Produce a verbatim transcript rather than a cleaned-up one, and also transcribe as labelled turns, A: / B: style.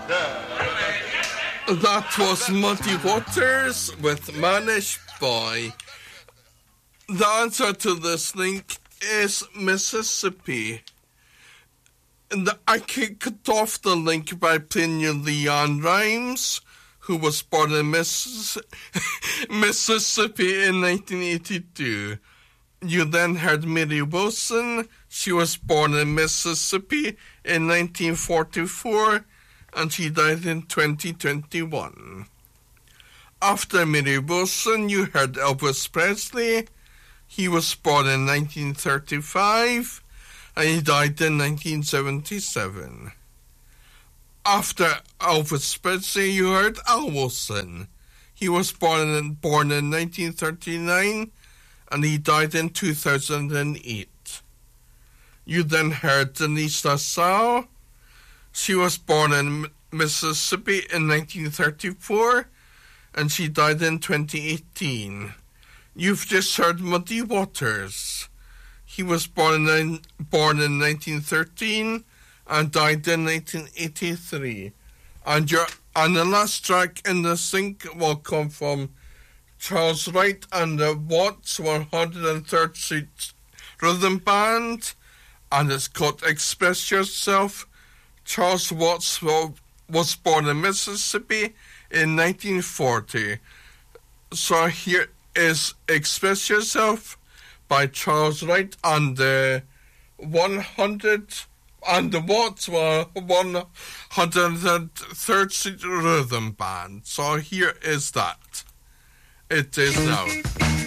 A: That was Muddy Waters with Manish Boy. The answer to this link is Mississippi. And I kicked off the link by playing you LeAnn Rimes, who was born in Missis- Mississippi in nineteen eighty-two. You then heard Mary Wilson. She was born in Mississippi in nineteen forty-four, and she died in twenty twenty-one. After Mary Wilson, you heard Elvis Presley. He was born in nineteen thirty-five, and he died in nineteen seventy-seven. After Elvis Presley, you heard Al Wilson. He was born in, born in nineteen thirty-nine, and he died in two thousand eight. You then heard Denise LaSalle. She was born in Mississippi in nineteen thirty-four, and she died in twenty eighteen. You've just heard Muddy Waters. He was born in, born in nineteen thirteen and died in nineteen eighty-three. And, your, and the last track in the sync will come from Charles Wright and the Watts one hundred third Street Rhythm Band, and it's called Express Yourself. Charles Watts was born in Mississippi in nineteen forty. So here is Express Yourself by Charles Wright and the one hundred and the Watts one hundred third Street Rhythm Band. So here is that. It is now.